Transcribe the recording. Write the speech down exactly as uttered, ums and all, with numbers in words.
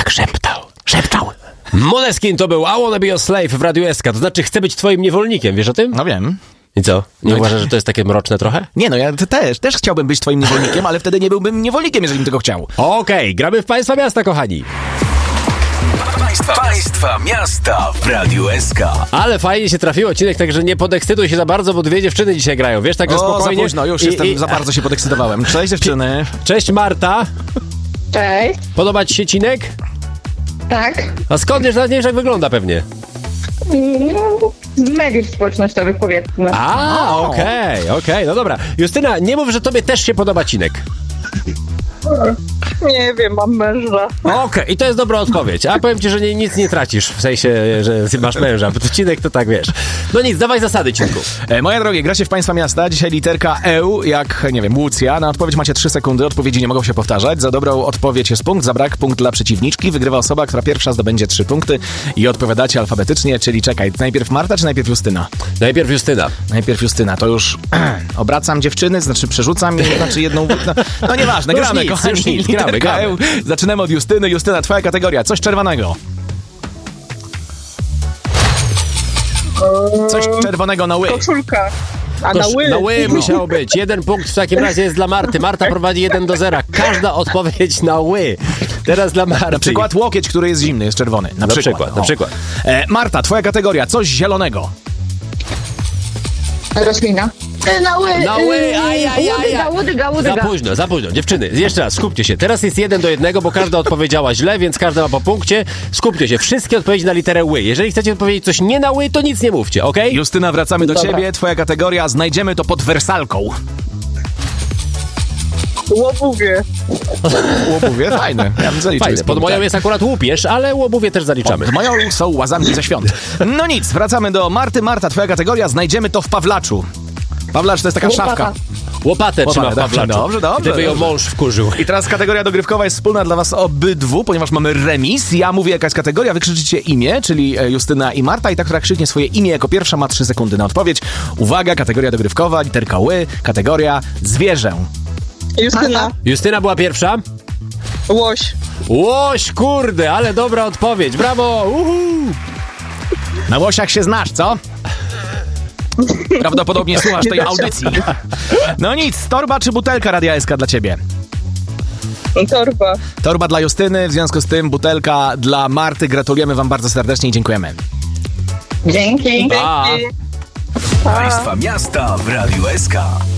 tak szeptał, szeptał. Måneskin to był I Wanna Be Your Slave w Radiu S K, to znaczy chcę być twoim niewolnikiem, wiesz o tym? No wiem. I co? Nie No uważasz, że to jest takie mroczne trochę? Nie, no ja też, też chciałbym być twoim niewolnikiem, ale wtedy nie byłbym niewolnikiem, jeżeli bym tego chciał. Okej, okay, gramy w Państwa Miasta, kochani. Państwa, państwa Miasta w Radiu S K. Ale fajnie się trafił odcinek, także nie podekscytuj się za bardzo, bo dwie dziewczyny dzisiaj grają, wiesz, także O, spokojnie. za późno, już I, jestem, i... za bardzo się podekscytowałem. Cześć dziewczyny. Cześć Marta. Cześć. Podoba ci się Cinek? Tak. A skąd wiesz, nawet nie wiesz jak wygląda pewnie? No, z mediów społecznościowych powiedzmy. A, okej, okej, okay, no dobra. Justyna, nie mów, że tobie też się podoba Cinek. Nie wiem, mam męża. Okej, okay, i to jest dobra odpowiedź. A powiem ci, że nie, nic nie tracisz, w sensie, że masz męża, bo to Cinek to tak wiesz. No nic, dawaj zasady, Cinku. E, moje drogie, gracie w Państwa Miasta. Dzisiaj literka E, jak, nie wiem, Łucja. Na odpowiedź macie trzy sekundy, odpowiedzi nie mogą się powtarzać. Za dobrą odpowiedź jest punkt, za brak punkt dla przeciwniczki. Wygrywa osoba, która pierwsza zdobędzie trzy punkty i odpowiadacie alfabetycznie, czyli czekaj, najpierw Marta czy najpierw Justyna? Najpierw Justyna. Najpierw Justyna, to już obracam dziewczyny, znaczy przerzucam, znaczy jedną... No, no nieważne, Już gramy, nic, kochani. już nic, Literka gramy, gramy. E. Zaczynamy od Justyny. Justyna, twoja kategoria, coś czerwonego. Coś czerwonego na ły. Koszulka. A To na ły. Na ły musiało być. Jeden punkt w takim razie jest dla Marty. Marta prowadzi jeden do zera. Każda odpowiedź na ły. Teraz dla Marty. Na przykład łokieć, który jest zimny, jest czerwony. Na, Na przykład. przykład, na O. przykład. E, Marta, twoja kategoria, coś zielonego. Roślina. Na ły. Na ły, aj, aj, aj, Łodyga, aj. łodyga, Za łodyga. późno, za późno. Dziewczyny, jeszcze raz, skupcie się. Teraz jest jeden do jednego, bo każda odpowiedziała źle, więc każda ma po punkcie. Skupcie się. Wszystkie odpowiedzi na literę ły. Jeżeli chcecie odpowiedzieć coś nie na ły, to nic nie mówcie, okej? Okay? Justyna, wracamy do Dobra. ciebie. Twoja kategoria, znajdziemy to pod wersalką. Łobuwie. Łobuwie, fajne. Ja bym zaliczył Fajne. z Pod punktem. moją jest akurat łupież, ale łobuwie też zaliczamy. Pod moją są łazanki ze świąt. No nic, wracamy do Marty. Marta, twoja kategoria, znajdziemy to w Pawlaczu. Pawlacz to jest taka Łopata. szafka. Łopatę trzyma w dobrze, Pawlaczu. dobrze, dobrze, Gdyby ją dobrze. mąż wkurzył. I teraz kategoria dogrywkowa jest wspólna dla was obydwu, ponieważ mamy remis. Ja mówię jaka jest kategoria, wy krzyczycie imię, czyli e, Justyna i Marta i ta, która krzyknie swoje imię jako pierwsza ma trzy sekundy na odpowiedź. Uwaga, kategoria dogrywkowa, literka ły, kategoria zwierzę. Justyna. Justyna była pierwsza. Łoś. Łoś, kurde, ale dobra odpowiedź. Brawo! Uhu. Na łosiach się znasz, co? Prawdopodobnie słuchasz tej audycji. No nic, torba czy butelka Radia S K dla ciebie? Torba. Torba dla Justyny, w związku z tym butelka dla Marty. Gratulujemy wam bardzo serdecznie i dziękujemy. Dzięki. Pa. Państwa Miasta w Radiu S K.